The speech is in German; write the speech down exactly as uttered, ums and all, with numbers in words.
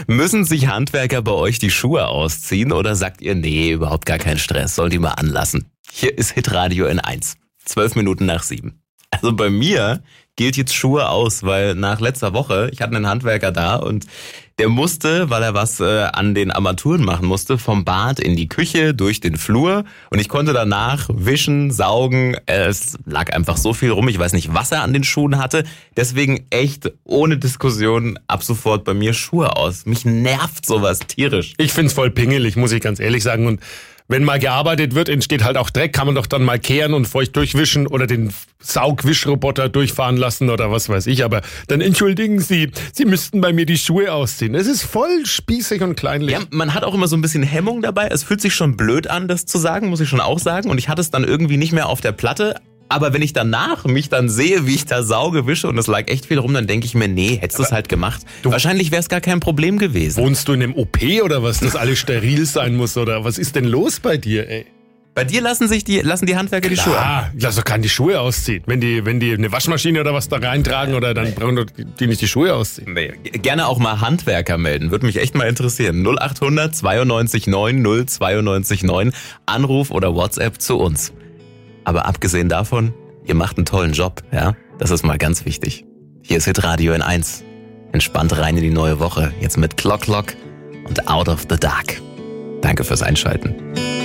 Müssen sich Handwerker bei euch die Schuhe ausziehen oder sagt ihr, nee, überhaupt gar kein Stress, sollen die mal anlassen? Hier ist Hitradio N eins, zwölf Minuten nach sieben. Also bei mir gilt jetzt Schuhe aus, weil nach letzter Woche, ich hatte einen Handwerker da und der musste, weil er was äh, an den Armaturen machen musste, vom Bad in die Küche, durch den Flur und ich konnte danach wischen, saugen, äh, es lag einfach so viel rum, ich weiß nicht, was er an den Schuhen hatte, deswegen echt ohne Diskussion ab sofort bei mir Schuhe aus. Mich nervt sowas tierisch. Ich find's voll pingelig, muss ich ganz ehrlich sagen, und wenn mal gearbeitet wird, entsteht halt auch Dreck, kann man doch dann mal kehren und feucht durchwischen oder den Saugwischroboter durchfahren lassen oder was weiß ich. Aber dann entschuldigen Sie, Sie müssten bei mir die Schuhe ausziehen. Es ist voll spießig und kleinlich. Ja, man hat auch immer so ein bisschen Hemmung dabei. Es fühlt sich schon blöd an, das zu sagen, muss ich schon auch sagen. Und ich hatte es dann irgendwie nicht mehr auf der Platte. Aber wenn ich danach mich dann sehe, wie ich da sauge, wische und es lag echt viel rum, dann denke ich mir, nee, hättest du es halt gemacht. Wahrscheinlich wäre es gar kein Problem gewesen. Wohnst du in einem O P oder was, dass alles steril sein muss oder was ist denn los bei dir, ey? Bei dir lassen sich die, lassen die Handwerker die Schuhe an? Ah, ich lass doch keinen die Schuhe ausziehen. Wenn die, wenn die eine Waschmaschine oder was da reintragen oder dann brauchen die nicht die Schuhe ausziehen. Nee, gerne auch mal Handwerker melden, würde mich echt mal interessieren. null acht hundert zweiundneunzig neun null zweiundneunzig neun, Anruf oder WhatsApp zu uns. Aber abgesehen davon, ihr macht einen tollen Job, ja? Das ist mal ganz wichtig. Hier ist Hitradio N eins. Entspannt rein in die neue Woche. Jetzt mit Clock Clock und Out of the Dark. Danke fürs Einschalten.